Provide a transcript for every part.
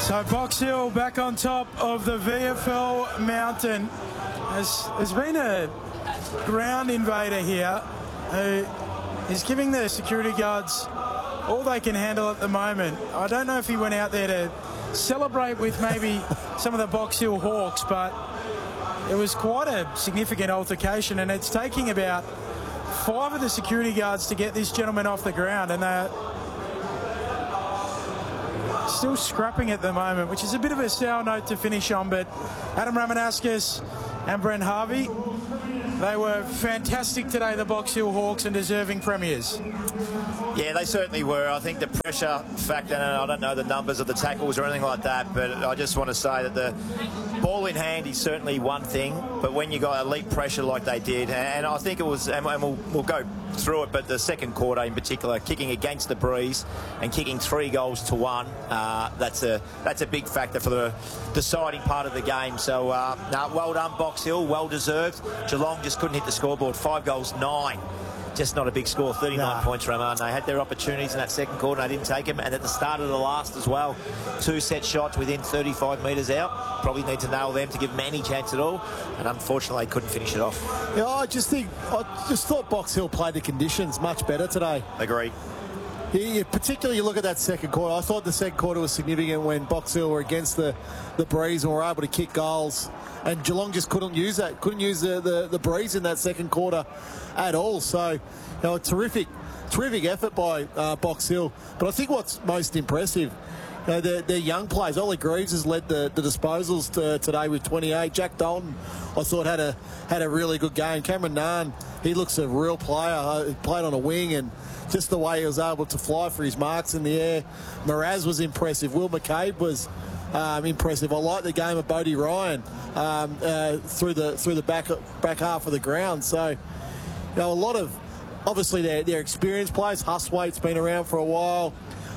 So Box Hill back on top of the VFL mountain. There's been a ground invader here who is giving the security guards all they can handle at the moment. I don't know if he went out there to celebrate with maybe some of the Box Hill Hawks, but it was quite a significant altercation, and it's taking about 5 of the security guards to get this gentleman off the ground, and they're still scrapping at the moment, which is a bit of a sour note to finish on. But Adam Ramanauskas and Brent Harvey, they were fantastic today, the Box Hill Hawks, and deserving premiers. Yeah, they certainly were. I think the pressure factor, and I don't know the numbers of the tackles or anything like that, but I just want to say that the ball in hand is certainly one thing, but when you got elite pressure like they did, and I think it was, and we'll go through it, but the second quarter in particular, kicking against the breeze and kicking 3 goals to 1, that's a big factor for the deciding part of the game. So well done Box Hill, well deserved. Geelong just couldn't hit the scoreboard. 5 goals, 9. Just not a big score. 39 points, Ramon. They had their opportunities in that second quarter and they didn't take them, and at the start of the last as well, 2 set shots within 35 metres out. Probably need to nail them to give them any chance at all, and unfortunately they couldn't finish it off. Yeah, I just thought Box Hill played the conditions much better today. Agreed. Particularly you look at that second quarter. I thought the second quarter was significant when Box Hill were against the breeze and were able to kick goals, and Geelong just couldn't use that. Couldn't use the breeze in that second quarter at all. So, a terrific effort by Box Hill. But I think what's most impressive, their young players. Ollie Greaves has led the disposals today with 28. Jack Dalton, I thought, had a really good game. Cameron Nunn, he looks a real player. He played on a wing, and just the way he was able to fly for his marks in the air. Miraz was impressive. Will McCabe was impressive. I like the game of Bodie Ryan through the back half of the ground. So, a lot of, obviously, their experienced players. Huswaite's been around for a while.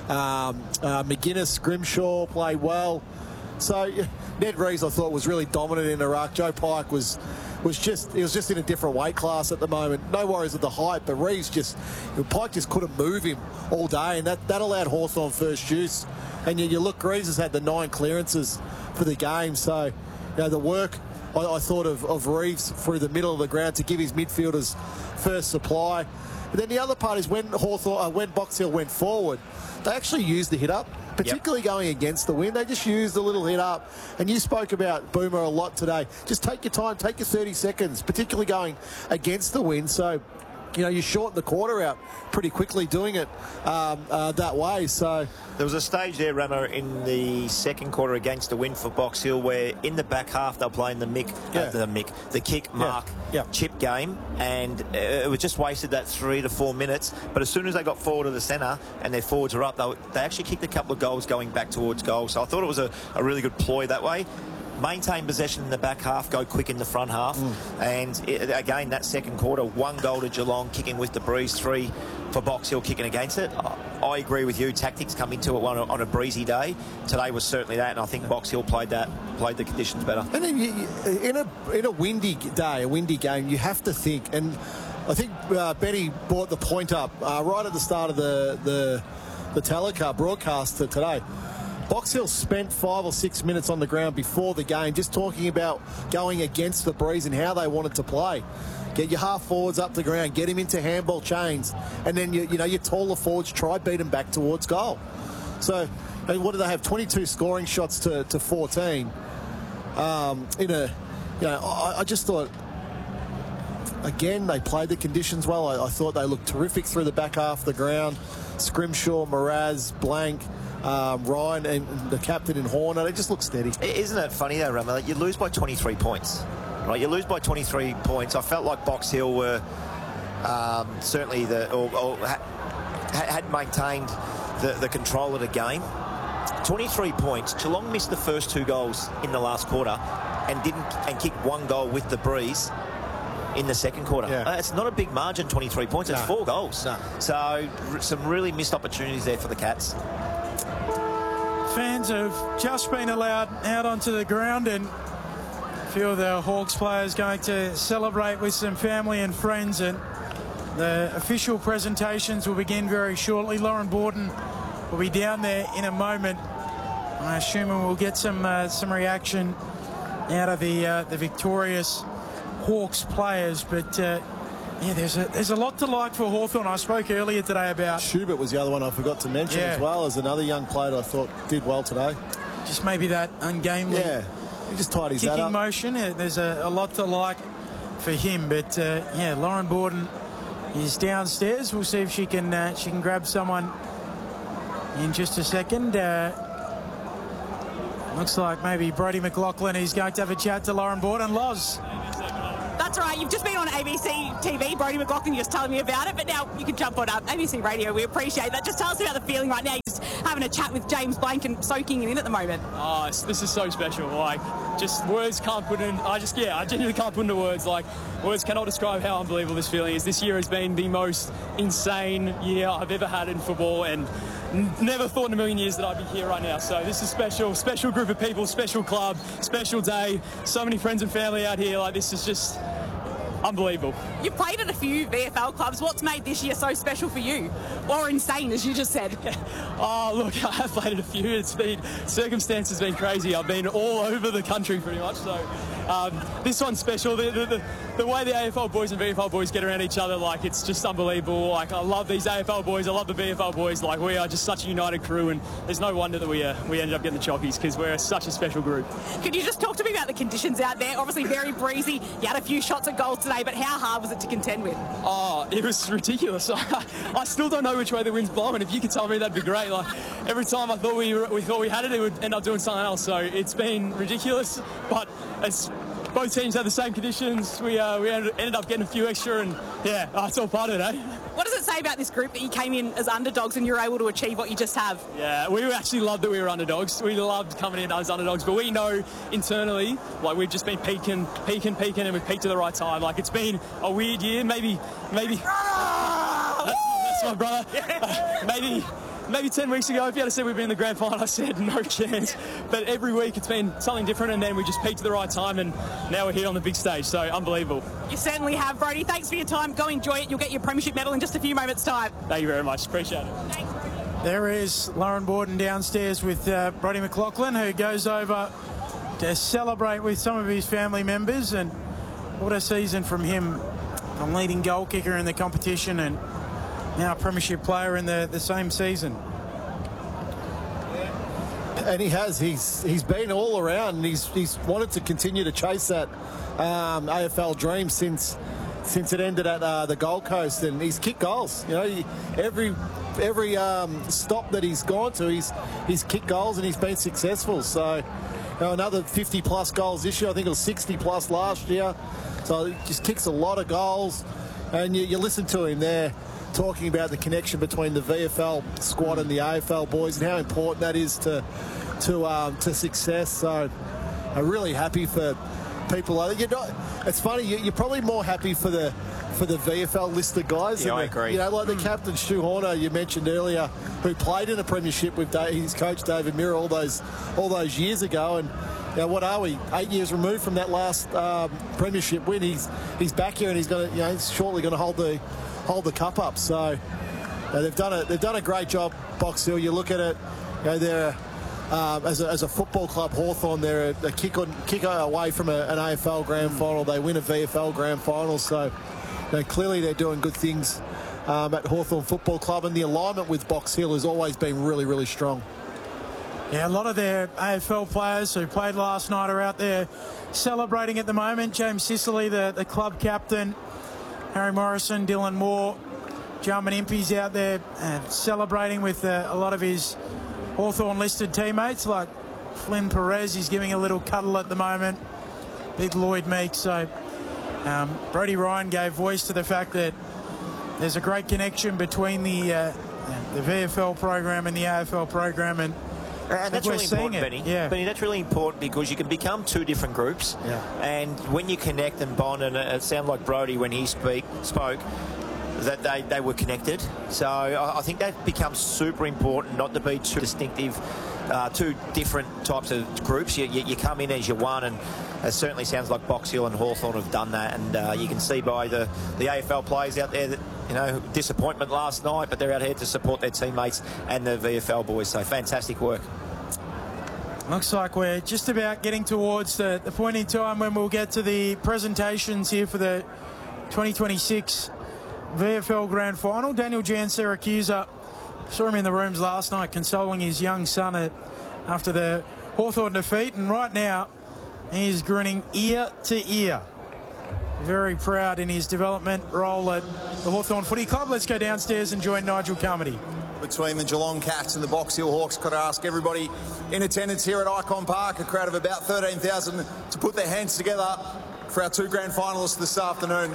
McGuinness, Grimshaw played well. So Ned Reeves, I thought, was really dominant in the ruck. Joe Pike was just in a different weight class at the moment. No worries with the height, but Pike just couldn't move him all day, and that allowed Hawthorn first use. And you look, Reeves has had the 9 clearances for the game. So, the work I thought of Reeves through the middle of the ground to give his midfielders first supply. And then the other part is when Box Hill went forward, they actually used the hit up, particularly going against the wind. They just used a little hit up. And you spoke about Boomer a lot today. Just take your time, take your 30 seconds, particularly going against the wind. So, you shorten the quarter out pretty quickly doing it that way. So there was a stage there, Ramo, in the second quarter against the wind for Box Hill, where in the back half they're playing the kick, mark, chip game, and it was just wasted that 3 to 4 minutes. But as soon as they got forward to the centre and their forwards are up, they actually kicked a couple of goals going back towards goal. So I thought it was a really good ploy that way. Maintain possession in the back half, go quick in the front half. And again, that second quarter, 1 goal to Geelong, kicking with the breeze, 3 for Box Hill kicking against it. I agree with you. Tactics come into it on a breezy day. Today was certainly that, and I think Box Hill played the conditions better. And then in a windy day, a windy game, you have to think, and I think Benny brought the point up right at the start of the Telecar broadcast today. Box Hill spent 5 or 6 minutes on the ground before the game just talking about going against the breeze and how they wanted to play. Get your half forwards up the ground, get him into handball chains, and then your taller forwards try beat them back towards goal. So, what do they have? 22 scoring shots to 14. I just thought, again, they played the conditions well. I thought they looked terrific through the back half of the ground. Scrimshaw, Miraz, Blank, Ryan and the captain in Horner, they just look steady. Isn't it funny though, Ramo? You lose by 23 points, right? You lose by 23 points. I felt like Box Hill were certainly had maintained the control of the game. 23 points. Geelong missed the first 2 goals in the last quarter and kicked 1 goal with the breeze in the second quarter. It's not a big margin, 23 points. It's 4 goals. So some really missed opportunities there for the Cats. Fans have just been allowed out onto the ground, and a few of the Hawks players going to celebrate with some family and friends, and the official presentations will begin very shortly. Lauren Borden will be down there in a moment. I assume we'll get some reaction out of the victorious Hawks players, but yeah, there's a lot to like for Hawthorn. I spoke earlier today about Schubert was the other one I forgot to mention as well, as another young player that I thought did well today. Just maybe that ungainly he just tidies that kicking up. motion. There's a lot to like for him, but yeah, Lauren Borden is downstairs. We'll see if she can grab someone in just a second. Looks like maybe Brodie McLaughlin is going to have a chat to Lauren Borden. Loz. That's right. You've just been on ABC TV. Brodie McLaughlin, you're just telling me about it, but now you can jump on ABC Radio. We appreciate that. Just tell us about the feeling right now. You're just having a chat with James Blank and soaking it in at the moment. Oh, this is so special. Like, just words can't put in. I genuinely can't put into words. Like, words cannot describe how unbelievable this feeling is. This year has been the most insane year I've ever had in football, and never thought in a million years that I'd be here right now. So this is special group of people, special club, special day. So many friends and family out here. Like, this is just unbelievable. You've played at a few VFL clubs. What's made this year so special for you? Or insane, as you just said? Oh, look, I have played at a few. Circumstances have been crazy. I've been all over the country pretty much. So this one's special. The way the AFL boys and VFL boys get around each other, like, it's just unbelievable. Like, I love these AFL boys. I love the VFL boys. Like, we are just such a united crew, and there's no wonder that we ended up getting the chockies, because we're such a special group. Could you just talk to me about the conditions out there? Obviously very breezy. You had a few shots at goals today, but how hard was it to contend with? Oh, it was ridiculous. I still don't know which way the wind's blowing. If you could tell me, that'd be great. Like, every time I thought we thought we had it, it would end up doing something else. So it's been ridiculous, but it's both teams had the same conditions. We ended up getting a few extra, and yeah, it's all part of it, eh? What does it say about this group that you came in as underdogs and you're able to achieve what you just have? Yeah, we actually loved that we were underdogs. We loved coming in as underdogs, but we know internally, like, we've just been peaking, and we've peaked at the right time. Like, it's been a weird year, maybe. That's my brother. Maybe 10 weeks ago, if you had said we'd be in the grand final, I said no chance. But every week it's been something different, and then we just peaked at the right time, and now we're here on the big stage. So unbelievable. You certainly have, Brodie. Thanks for your time. Go enjoy it. You'll get your premiership medal in just a few moments' time. Thank you very much. Appreciate it. Thanks. There is Lauren Borden downstairs with Brodie McLaughlin, who goes over to celebrate with some of his family members. And what a season from him, a leading goal kicker in the competition, and now a premiership player in the same season. And he has. He's been all around, and he's wanted to continue to chase that AFL dream since it ended at the Gold Coast, and he's kicked goals. You know, every stop that he's gone to, he's kicked goals, and he's been successful. So, you know, another 50+ goals this year. I think it was 60+ last year. So he just kicks a lot of goals, and you listen to him there talking about the connection between the VFL squad and the AFL boys, and how important that is to success. So I'm really happy for people like that. It's funny, you're probably more happy for the VFL listed guys. Yeah, I agree. You know, like the captain Stu Horner you mentioned earlier, who played in a premiership with his coach David Mirror all those years ago, and you know, what are we, 8 years removed from that last premiership win? He's back here, and he's shortly going to hold the cup up. So they've done a great job, Box Hill. You look at it, you know, they're as a football club, Hawthorn, they're a kick away from an AFL grand final. They win a VFL grand final. So you know, clearly they're doing good things at Hawthorn Football Club, and the alignment with Box Hill has always been really, really strong. Yeah, a lot of their AFL players who played last night are out there celebrating at the moment. James Sicily, the club captain, Harry Morrison, Dylan Moore, Jarman Impey's out there celebrating with a lot of his Hawthorn-listed teammates, like Flynn Perez. He's giving a little cuddle at the moment. Big Lloyd Meeks. So Brodie Ryan gave voice to the fact that there's a great connection between the VFL program and the AFL program, and that's really important, Benny. Yeah. Benny, that's really important, because you can become two different groups. Yeah. And when you connect and bond, and it sounded like Brodie when he spoke, that they were connected. So I think that becomes super important, not to be too distinctive, two different types of groups. You come in as you one, and it certainly sounds like Box Hill and Hawthorn have done that. And you can see by the AFL players out there that, you know, disappointment last night, but they're out here to support their teammates and the VFL boys. So fantastic work. Looks like we're just about getting towards the point in time when we'll get to the presentations here for the 2026 VFL Grand Final. Daniel Jan-Siracusa, saw him in the rooms last night consoling his young son after the Hawthorn defeat, and right now he's grinning ear to ear. Very proud in his development role at the Hawthorn Footy Club. Let's go downstairs and join Nigel Carmody. Between the Geelong Cats and the Box Hill Hawks, got to ask everybody in attendance here at Icon Park, a crowd of about 13,000, to put their hands together for our two grand finalists this afternoon.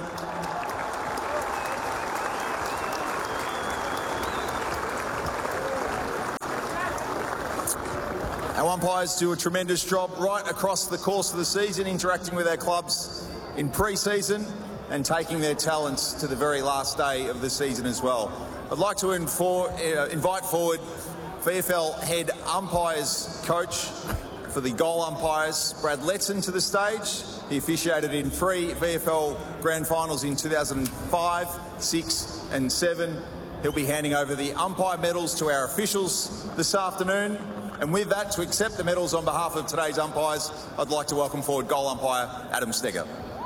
Our umpires do a tremendous job right across the course of the season, interacting with our clubs in pre-season and taking their talents to the very last day of the season as well. I'd like to invite forward VFL head umpires coach for the goal umpires, Brad Letson, to the stage. He officiated in 3 VFL Grand Finals in 2005, 6 and 7. He'll be handing over the umpire medals to our officials this afternoon. And with that, to accept the medals on behalf of today's umpires, I'd like to welcome forward goal umpire Adam Steger.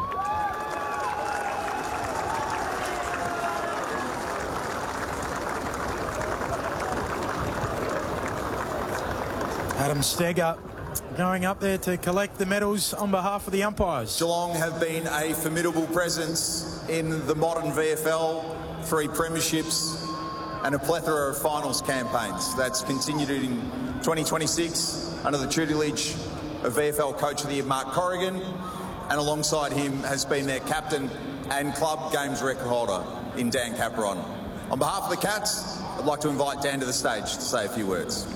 Adam Steger going up there to collect the medals on behalf of the umpires. Geelong have been a formidable presence in the modern VFL, 3 premierships and a plethora of finals campaigns. That's continued in 2026 under the tutelage of VFL Coach of the Year Mark Corrigan, and alongside him has been their captain and club games record holder in Dan Caperon. On behalf of the Cats, I'd like to invite Dan to the stage to say a few words.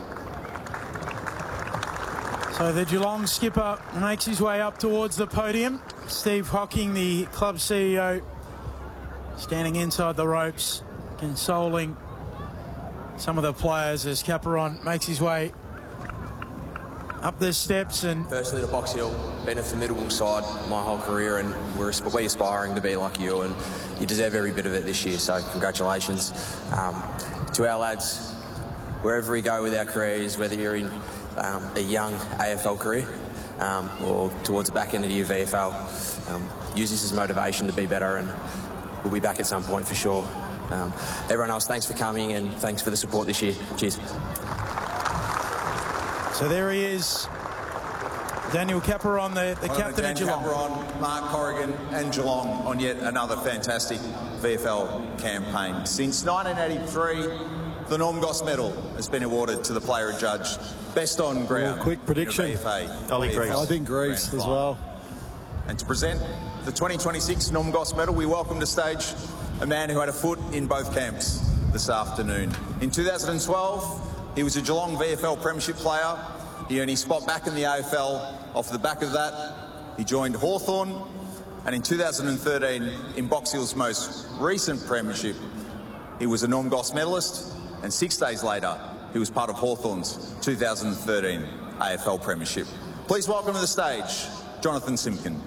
So the Geelong skipper makes his way up towards the podium. Steve Hocking, the club CEO, standing inside the ropes, consoling some of the players as Caperon makes his way up the steps. And firstly, to Box Hill, been a formidable side my whole career, and we're aspiring to be like you, and you deserve every bit of it this year, so congratulations. To our lads, wherever we go with our careers, whether you're in a young AFL career or towards the back end of your VFL, use this as motivation to be better, and we'll be back at some point for sure. Everyone else, thanks for coming and thanks for the support this year. Cheers. So there he is, Daniel Caperon, the captain of Geelong. Caperon, Mark Corrigan and Geelong on yet another fantastic VFL campaign. Since 1983, the Norm Goss Medal has been awarded to the player adjudged best on ground. Quick prediction. Ollie Greaves. I think Greaves as well. And to present the 2026 Norm Goss Medal, we welcome to stage a man who had a foot in both camps this afternoon. In 2012, he was a Geelong VFL Premiership player. He earned his spot back in the AFL. Off the back of that, he joined Hawthorn. And in 2013, in Box Hill's most recent premiership, he was a Norm Goss medalist. And 6 days later, he was part of Hawthorn's 2013 AFL Premiership. Please welcome to the stage, Jonathan Simpkin.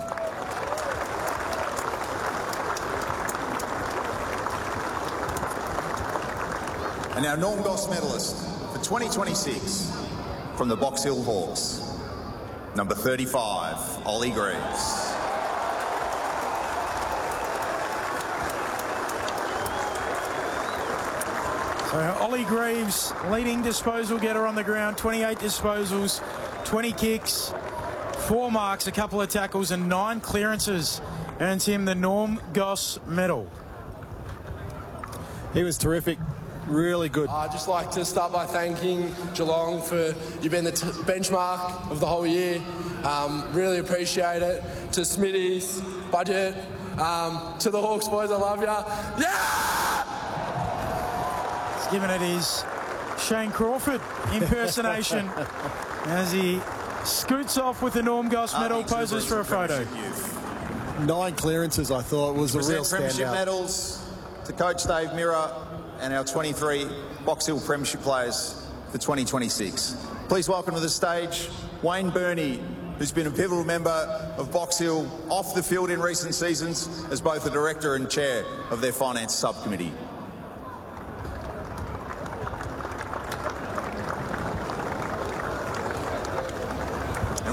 And our Norm Goss medalist for 2026 from the Box Hill Hawks, number 35, Ollie Greaves. So Ollie Greaves, leading disposal getter on the ground, 28 disposals, 20 kicks, 4 marks, a couple of tackles and 9 clearances, earns him the Norm Goss medal. He was terrific. Really good. I'd just like to start by thanking Geelong for you've been the benchmark of the whole year. Really appreciate it. To Smitty's, Budget, to the Hawks boys, I love ya. Yeah! He's given it his Shane Crawford impersonation as he scoots off with the Norm Goss medal, poses for a photo. 9 clearances, I thought, was a real Premiership standout. medals to Coach Dave Mirror and our 23 Box Hill Premiership players for 2026. Please welcome to the stage Wayne Burney, who's been a pivotal member of Box Hill off the field in recent seasons as both the director and chair of their finance subcommittee.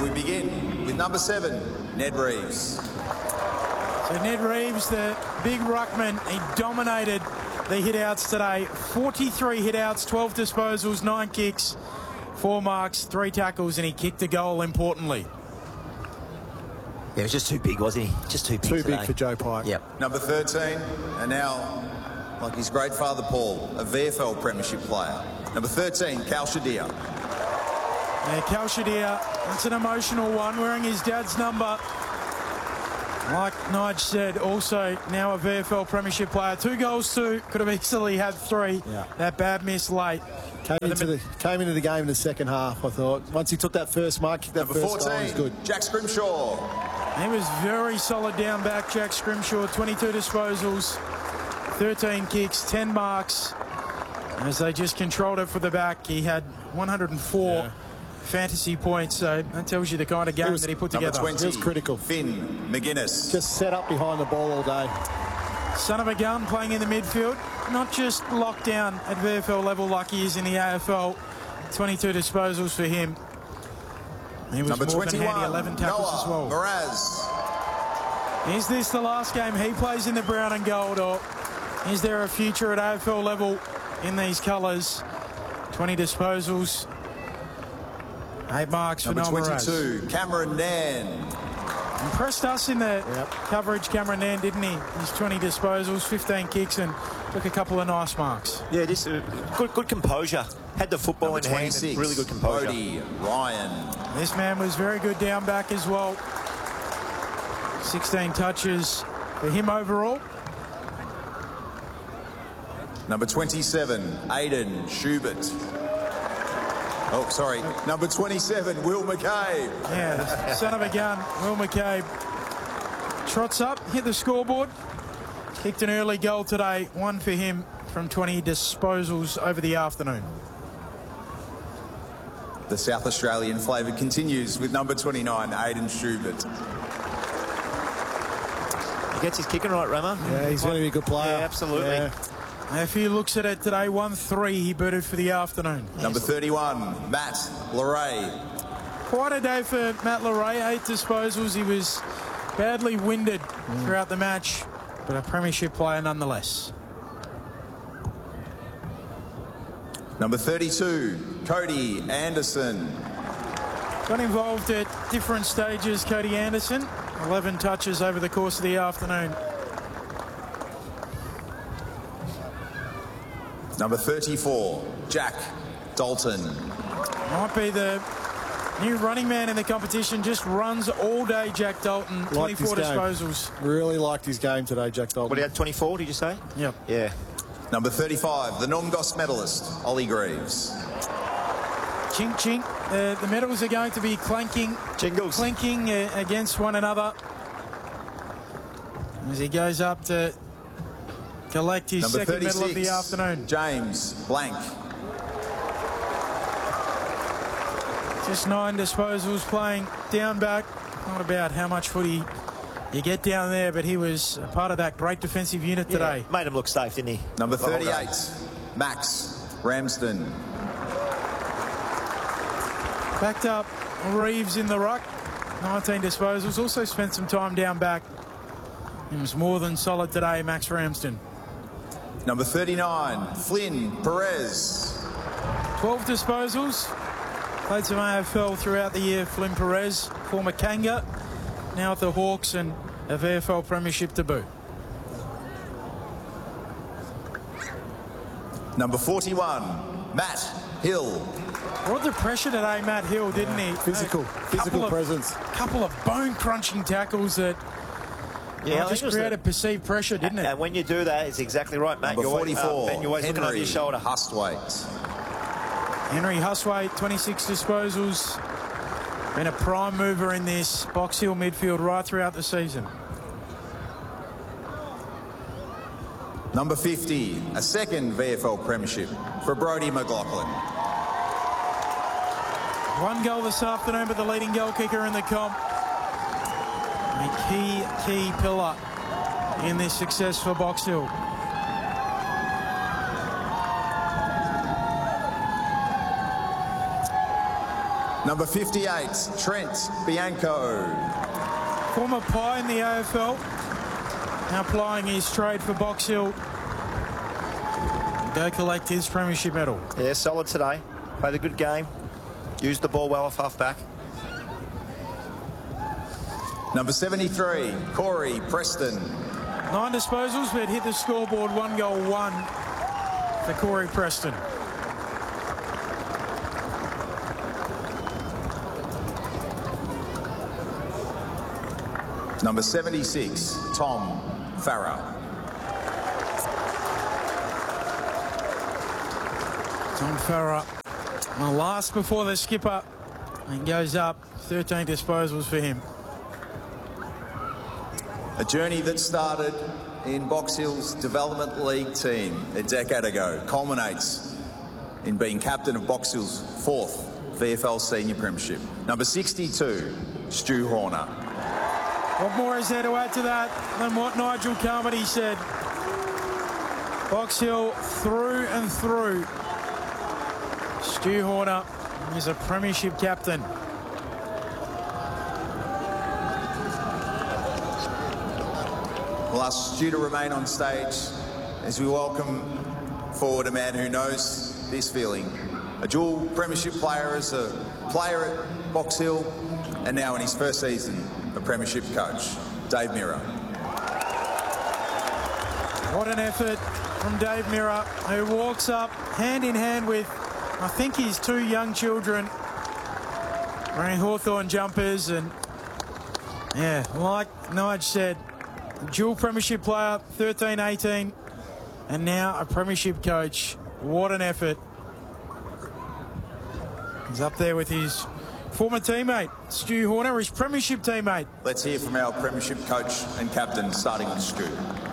we begin with number 7, Ned Reeves. So Ned Reeves, the big ruckman, he dominated the hit-outs today. 43 hit-outs, 12 disposals, 9 kicks, 4 marks, 3 tackles, and he kicked a goal, importantly. Yeah, he was just too big, wasn't he? Just too big Too today. big for Joe Pike. Yep. Number 13, and now, like his great father Paul, a VFL Premiership player. Number 13, Cal Shadir. Yeah, Cal Shadir, that's an emotional one, wearing his dad's number. Like Nige said, also now a VFL Premiership player. 2 goals, 2, could have easily had 3. Yeah. That bad miss late. Came into the game in the second half, I thought. Once he took that first mark, kicked that Number first 14, goal, he was good. Jack Scrimshaw. He was very solid down back, Jack Scrimshaw. 22 disposals, 13 kicks, 10 marks. As they just controlled it for the back, he had 104 fantasy points. So that tells you the kind of game that he put together. Number 20, It was critical. Finn McGuinness. Just set up behind the ball all day. Son of a gun playing in the midfield. Not just locked down at VFL level like he is in the AFL. 22 disposals for him. He was Number more 21, than handy, 11 tackles as well. Mraz. Is this the last game he plays in the brown and gold, or is there a future at AFL level in these colours? 20 disposals, 8 marks for Number Noel 22, Cameron Nan. Impressed us in the coverage, Cameron Nan, didn't he? His 20 disposals, 15 kicks, and took a couple of nice marks. Yeah, this good composure. Had the football Number in hand. 26, Really good composure. Bodie Ryan. This man was very good down back as well. 16 touches for him overall. Number 27, Aidan Schubert. Oh, sorry. Number 27, Will McCabe. Yeah, the son of a gun, Will McCabe. Trots up, hit the scoreboard. Kicked an early goal today, 1 for him from 20 disposals over the afternoon. The South Australian flavour continues with number 29, Aidan Schubert. He gets his kicking right, Rama. Yeah, he's going to be a good player. Yeah, absolutely. Yeah. If he looks at it today, 1-3 he booted for the afternoon. Number 31, Matt Leray. Quite a day for Matt Leray, 8 disposals. He was badly winded throughout the match, but a premiership player nonetheless. Number 32, Cody Anderson. Got involved at different stages, Cody Anderson. 11 touches over the course of the afternoon. Number 34, Jack Dalton. Might be the new running man in the competition. Just runs all day, Jack Dalton. Liked 24 his game. disposals. Really liked his game today, Jack Dalton. What, he had 24, did you say? Yep. Yeah. Number 35, the Normgos medalist, Ollie Greaves. Chink, chink. The medals are going to be clinking against one another as he goes up to collect his Number second 36, medal of the afternoon. James Blank. Just 9 disposals playing down back. Not about how much footy you get down there, but he was a part of that great defensive unit today. Yeah, made him look safe, didn't he? Number 38, Max Ramsden. Backed up Reeves in the ruck. 19 disposals. Also spent some time down back. He was more than solid today, Max Ramsden. Number 39, Flynn Perez. 12 disposals. Played some AFL throughout the year. Flynn Perez, former Kanga, now at the Hawks, and a VFL Premiership debut. Number 41, Matt Hill. Brought the pressure today, Matt Hill, didn't he? Physical presence. Couple of bone-crunching tackles that just created perceived pressure, didn't it? And when you do that, it's exactly right, Matt. Number 44, you're always looking over your shoulder. Hustwaite. Henry Hustwaite, 26 disposals. Been a prime mover in this Box Hill midfield right throughout the season. Number 50, a second VFL Premiership for Brodie McLaughlin. 1 goal this afternoon, but the leading goal kicker in the comp. A key pillar in this success for Box Hill. Number 58, Trent Bianco. Former Pie in the AFL, now plying his trade for Box Hill. Go collect his premiership medal. Yeah, solid today. Played a good game. Used the ball well off half-back. Number 73, Corey Preston. 9 disposals, but hit the scoreboard. 1 goal, 1 for Corey Preston. Number 76, Tom Farah. Tom Farah, last before the skipper, and goes up. 13 disposals for him. A journey that started in Box Hill's Development League team a decade ago culminates in being captain of Box Hill's 4th VFL Senior Premiership. Number 62, Stu Horner. What more is there to add to that than what Nigel Carmody said? Box Hill through and through. Stu Horner is a premiership captain. We'll ask Stu to remain on stage as we welcome forward a man who knows this feeling. A dual premiership player as a player at Box Hill and now in his first season, a premiership coach, Dave Mirra. What an effort from Dave Mirra, who walks up hand in hand with, I think, his 2 young children wearing Hawthorn jumpers. And yeah, like Nige said, dual premiership player, 13-18, and now a premiership coach. What an effort. He's up there with his former teammate, Stu Horner, his premiership teammate. Let's hear from our premiership coach and captain, starting with Stu.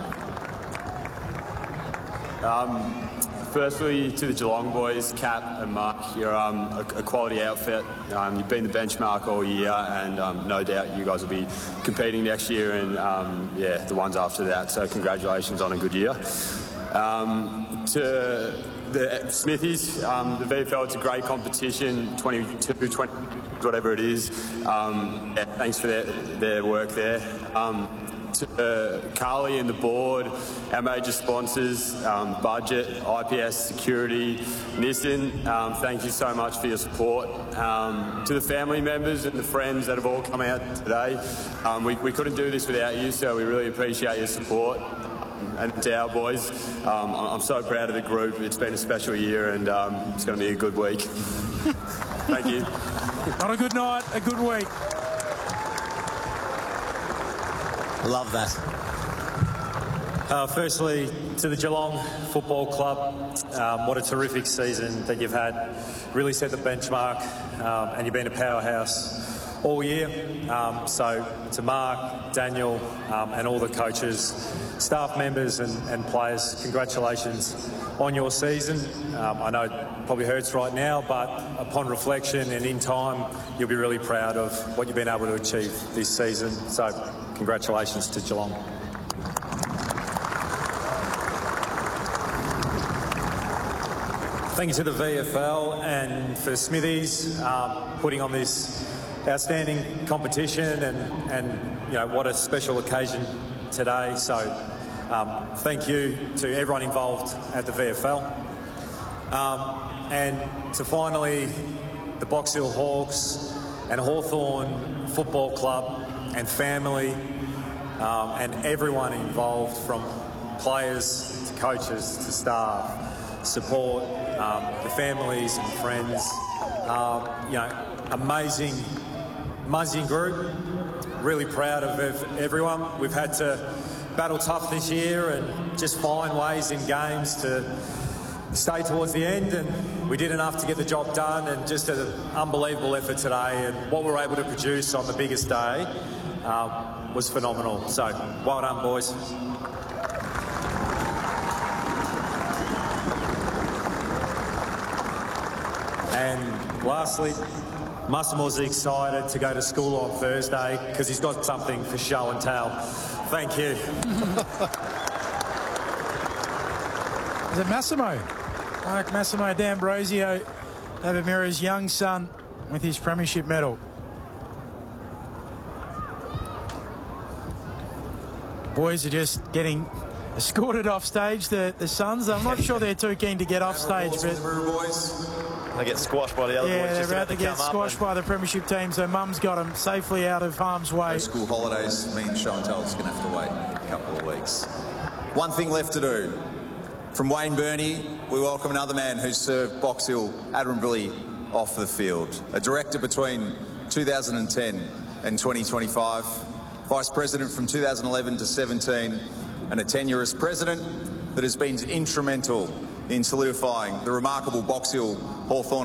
Firstly, to the Geelong boys, Cap and Mark, you're a quality outfit. You've been the benchmark all year, and no doubt you guys will be competing next year and, yeah, the ones after that. So congratulations on a good year. To the Smithies, the VFL, it's a great competition, 22, 20, whatever it is. Yeah, thanks for their work there. To Carly and the board, our major sponsors, Budget, IPS Security, Nissan, thank you so much for your support. To the family members and the friends that have all come out today, we couldn't do this without you, so we really appreciate your support. And to our boys, I'm so proud of the group. It's been a special year and it's going to be a good week. Thank you. Not a good night, a good week. Love that. Firstly, to the Geelong Football Club, what a terrific season that you've had. Really set the benchmark, and you've been a powerhouse all year. So to Mark, Daniel, and all the coaches, staff members and players, congratulations on your season. I know it probably hurts right now, but upon reflection and in time, you'll be really proud of what you've been able to achieve this season. So congratulations to Geelong. Thank you to the VFL and for Smithies putting on this outstanding competition and you know, what a special occasion today. So thank you to everyone involved at the VFL. And to finally the Box Hill Hawks and Hawthorn Football Club and family and everyone involved, from players to coaches to staff, support, the families and friends. You know, amazing group. Really proud of everyone. We've had to battle tough this year and just find ways in games to stay towards the end, and we did enough to get the job done, and just an unbelievable effort today, and what we were able to produce on the biggest day was phenomenal. So well done, boys. And lastly, Massimo's excited to go to school on Thursday because he's got something for show and tell. Thank you. Is it Massimo? Mark Massimo D'Ambrosio, David Mirra's young son, with his premiership medal. Boys are just getting escorted off stage, the Suns. I'm not sure they're too keen to get off stage, but they get squashed by the other boys. Yeah, they're about to get squashed by the premiership team, so Mum's got them safely out of harm's way. School holidays mean show and tell's going to have to wait a couple of weeks. One thing left to do. From Wayne Burney, we welcome another man who served Box Hill admirably off the field. A director between 2010 and 2025, Vice President from 2011 to 17, and a tenure as President that has been instrumental in solidifying the remarkable Box Hill Hawthorn